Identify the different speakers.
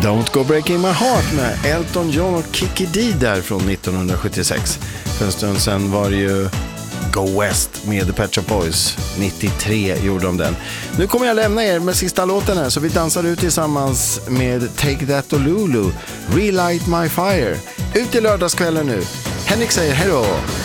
Speaker 1: Don't Go Breaking My Heart med Elton John och Kiki D där från 1976. För en stund sedan var det ju Go West med The Pet Shop Boys. 93 gjorde de den. Nu kommer jag lämna er med sista låten här, så vi dansar ut tillsammans med Take That och Lulu, Relight My Fire. Ut i lördagskvällen nu. Henrik säger hej då!